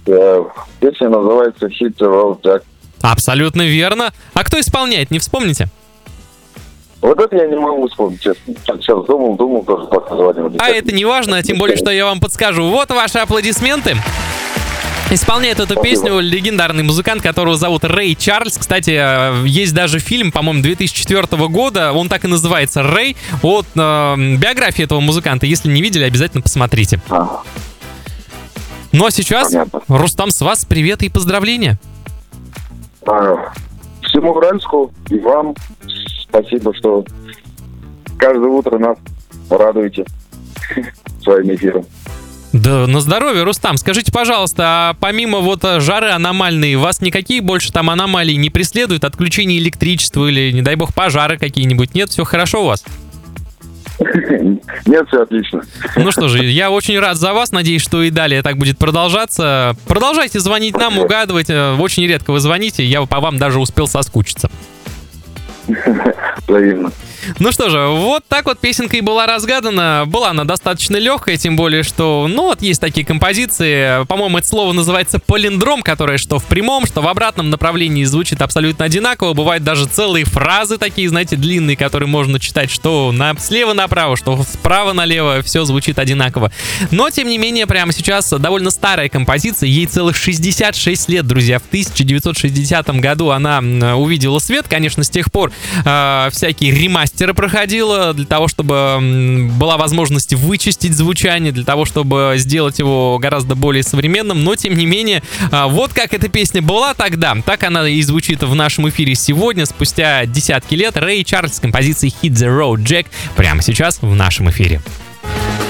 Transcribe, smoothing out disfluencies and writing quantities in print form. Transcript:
Песня называется «Hit the Road Jack». Абсолютно верно. А кто исполняет, не вспомните? Вот это я не могу вспомнить, честно. Сейчас думал, тоже позвонил. А это не важно, тем более, что я вам подскажу. Вот ваши аплодисменты. Исполняет эту песню легендарный музыкант, которого зовут Рэй Чарльз. Кстати, есть даже фильм, по-моему, 2004 года, он так и называется «Рэй», от биографии этого музыканта. Если не видели, обязательно посмотрите. Ну а сейчас, понятно. Рустам, с вас привет и поздравления. Всему Уральску и вам спасибо, что каждое утро нас радуете своим эфиром. Да, на здоровье, Рустам. Скажите, пожалуйста, а помимо вот жары аномальной, вас никакие больше там аномалии не преследуют? Отключение электричества или, не дай бог, пожары какие-нибудь? Нет, все хорошо у вас? Нет, все отлично. Ну что же, я очень рад за вас. Надеюсь, что и далее так будет продолжаться. Продолжайте звонить нам, угадывать. Очень редко вы звоните. Я по вам даже успел соскучиться. Взаимно. Ну что же, вот так вот песенка и была разгадана. Была она достаточно легкая, тем более, что, ну вот есть такие композиции. По-моему, это слово называется палиндром, которое что в прямом, что в обратном направлении звучит абсолютно одинаково. Бывают даже целые фразы такие, знаете, длинные, которые можно читать, что слева направо, что справа налево, все звучит одинаково. Но, тем не менее, прямо сейчас довольно старая композиция, ей целых 66 лет, друзья. В 1960 году она увидела свет, конечно, с тех пор всякие ремастеры проходила для того, чтобы была возможность вычистить звучание, для того, чтобы сделать его гораздо более современным, но тем не менее, вот как эта песня была тогда, так она и звучит в нашем эфире сегодня, спустя десятки лет. Рэй Чарльз с композицией Hit the Road Jack прямо сейчас в нашем эфире.